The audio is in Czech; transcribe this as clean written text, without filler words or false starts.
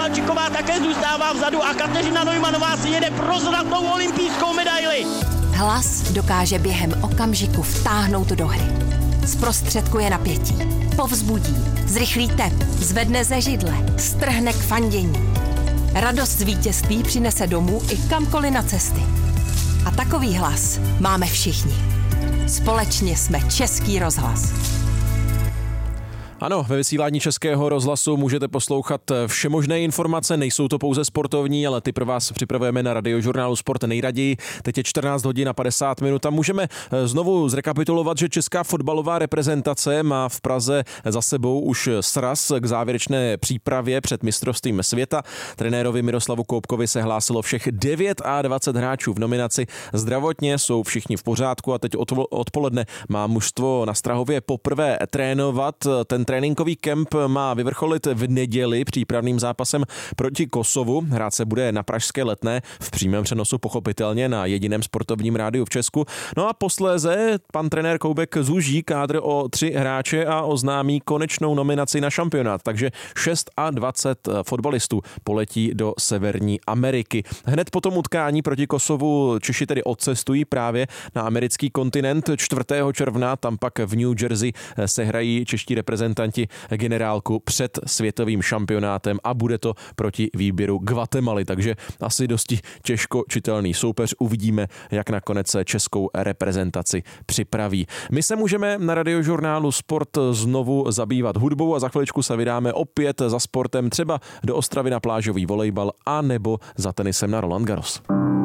Kovalčiková také zůstává vzadu a Kateřina Neumannová si jede pro zlatou olympijskou medaili. Hlas dokáže během okamžiku vtáhnout do hry. Zprostředkuje napětí, povzbudí, zrychlí tep, zvedne ze židle, strhne k fandění. Radost z vítězství přinese domů i kamkoliv na cesty. A takový hlas máme všichni. Společně jsme Český rozhlas. Ano, ve vysílání Českého rozhlasu můžete poslouchat všemožné informace, nejsou to pouze sportovní, ale ty pro vás připravujeme na Radiožurnálu Sport nejraději. Teď je 14 hodin a 50 minut a můžeme znovu zrekapitulovat, že česká fotbalová reprezentace má v Praze za sebou už sraz k závěrečné přípravě před mistrovstvím světa. Trenérovi Miroslavu Koubkovi se hlásilo všech 29 hráčů v nominaci. Zdravotně jsou všichni v pořádku a teď odpoledne má mužstvo na Strahově poprvé trénovat. Ten tréninkový kemp má vyvrcholit v neděli přípravným zápasem proti Kosovu. Hrát se bude na pražské Letné, v přímém přenosu pochopitelně na jediném sportovním rádiu v Česku. No a posléze pan trenér Koubek zúží kádr o 3 hráče a oznámí konečnou nominaci na šampionát. Takže 26 fotbalistů poletí do Severní Ameriky. Hned po tom utkání proti Kosovu Češi tedy odcestují právě na americký kontinent. 4. června tam pak v New Jersey sehrají čeští reprezentanti generálku před světovým šampionátem a bude to proti výběru Guatemaly, takže asi dosti těžko čitelný soupeř. Uvidíme, jak nakonec českou reprezentaci připraví. My se můžeme na Radiožurnálu Sport znovu zabývat hudbou a za chviličku se vydáme opět za sportem, třeba do Ostravy na plážový volejbal a nebo za tenisem na Roland Garros.